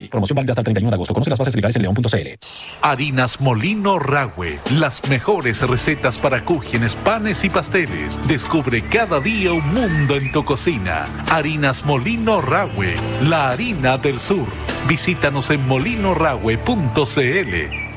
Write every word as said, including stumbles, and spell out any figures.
Promoción válida hasta el treinta y uno de agosto. Conoce las bases legales en león punto c l. Harinas Molino Rahue, las mejores recetas para cúgenes, panes y pasteles. Descubre cada día un mundo en tu cocina. Harinas Molino Rahue, la harina del sur. Visítanos en molino rahue punto c l.